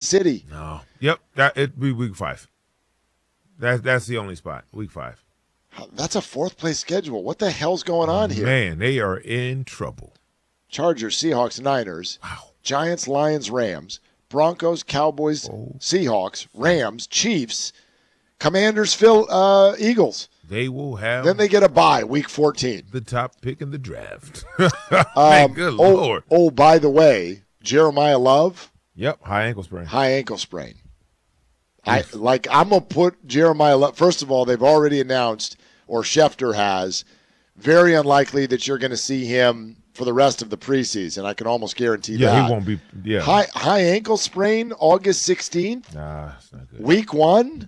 City. No. Yep. It'd be week 5. That's the only spot. Week 5. That's a 4th place schedule. What the hell's going on here? Man, they are in trouble. Chargers, Seahawks, Niners, Wow. Giants, Lions, Rams, Broncos, Cowboys, Seahawks, Rams, Chiefs, Commanders, Eagles. They will have. Then they get a bye, week 14. The top pick in the draft. Man, good Lord. Oh, by the way, Jeremiah Love. Yep, high ankle sprain. I'm going to put Jeremiah Love. First of all, they've already announced, or Schefter has, very unlikely that you're going to see him for the rest of the preseason. I can almost guarantee that. Yeah, he won't be. Yeah. High ankle sprain, August 16th. Nah, it's not good. Week 1.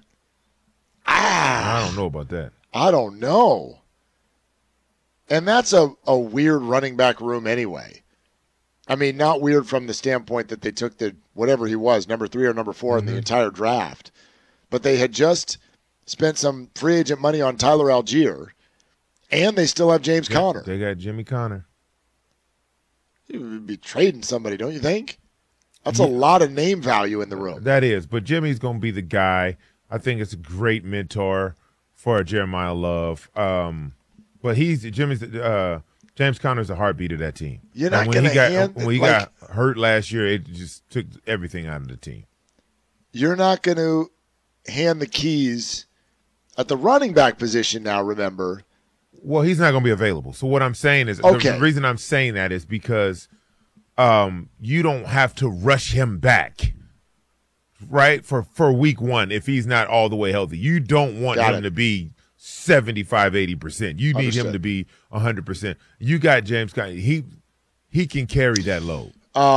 I don't know about that. I don't know. And that's a weird running back room anyway. I mean, not weird from the standpoint that they took whatever he was, number 3 or number 4 in the entire draft. But they had just spent some free agent money on Tyler Algier, and they still have James Conner. They got Jimmy Conner. You would be trading somebody, don't you think? That's a lot of name value in the room. That is, but Jimmy's going to be the guy. I think it's a great mentor for Jeremiah Love. But James Conner's the heartbeat of that team. You're not going to hand when he got hurt last year, it just took everything out of the team. You're not going to hand the keys at the running back position now, remember. Well, he's not going to be available. So what I'm saying is, the reason I'm saying that is because you don't have to rush him back, right, for week 1 if he's not all the way healthy. You don't want him to be 75, 80%. You need him to be 100%. You got James Conner. He can carry that load.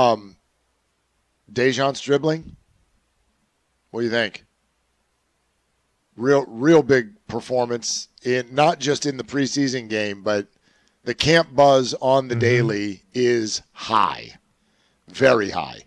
Dejon's dribbling. What do you think? Real big performance not just in the preseason game, but the camp buzz on the daily is high, very high.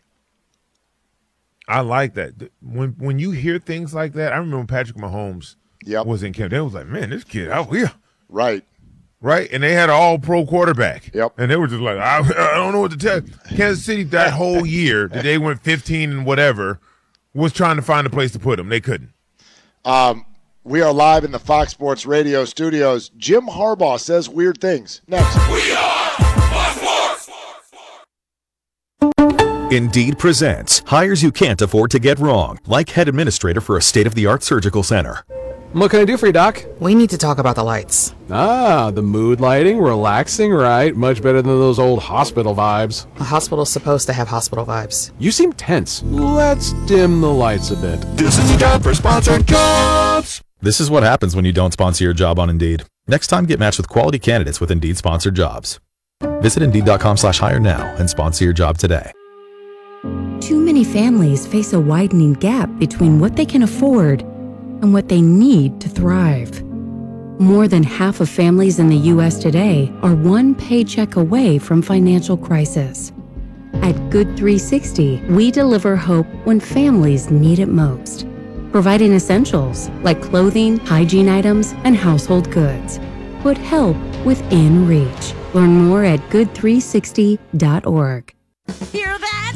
I like that. When you hear things like that, I remember when Patrick Mahomes was in camp. They was like, man, this kid out here. Right. And they had an all-pro quarterback. Yep. And they were just like, I don't know what to tell you. Kansas City that whole year that they went 15 and whatever was trying to find a place to put him. They couldn't. We are live in the Fox Sports Radio studios. Jim Harbaugh says weird things. Next. We are Fox Sports. Indeed presents hires you can't afford to get wrong, like head administrator for a state-of-the-art surgical center. What can I do for you, Doc? We need to talk about the lights. Ah, the mood lighting, relaxing, right? Much better than those old hospital vibes. A hospital's supposed to have hospital vibes. You seem tense. Let's dim the lights a bit. This is a job for sponsored jobs. This is what happens when you don't sponsor your job on Indeed. Next time, get matched with quality candidates with Indeed sponsored jobs. Visit Indeed.com/hire now and sponsor your job today. Too many families face a widening gap between what they can afford and what they need to thrive. More than half of families in the U.S. today are one paycheck away from financial crisis. At Good 360, we deliver hope when families need it most, providing essentials like clothing, hygiene items, and household goods. Put help within reach. Learn more at good360.org. Hear that?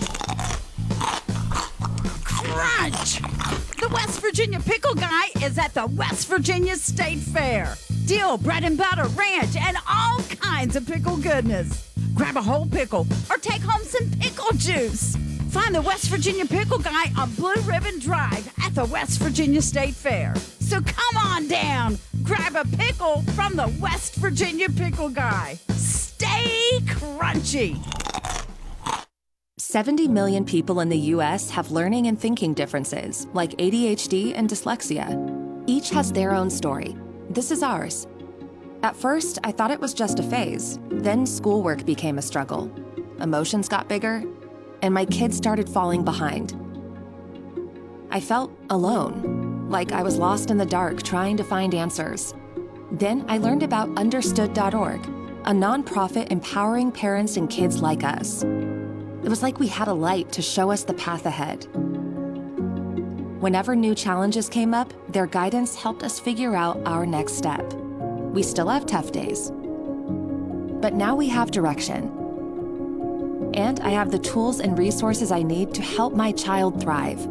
Crunch! The West Virginia Pickle Guy is at the West Virginia State Fair. Dill, bread and butter, ranch, and all kinds of pickle goodness. Grab a whole pickle or take home some pickle juice. Find the West Virginia Pickle Guy on Blue Ribbon Drive at the West Virginia State Fair. So come on down, grab a pickle from the West Virginia Pickle Guy. Stay crunchy. 70 million people in the U.S. have learning and thinking differences, like ADHD and dyslexia. Each has their own story. This is ours. At first, I thought it was just a phase. Then schoolwork became a struggle. Emotions got bigger, and my kids started falling behind. I felt alone, like I was lost in the dark trying to find answers. Then I learned about Understood.org, a nonprofit empowering parents and kids like us. It was like we had a light to show us the path ahead. Whenever new challenges came up, their guidance helped us figure out our next step. We still have tough days, but now we have direction. And I have the tools and resources I need to help my child thrive.